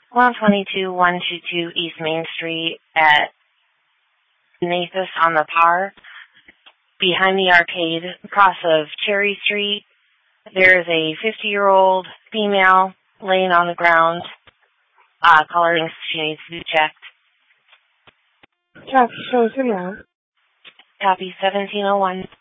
122-122 East Main Street at Nathus on the Par, behind the arcade, across of Cherry Street. There's a 50-year-old female laying on the ground. Caller thinks she needs to be checked. Copy, shows your now. Copy, 1701.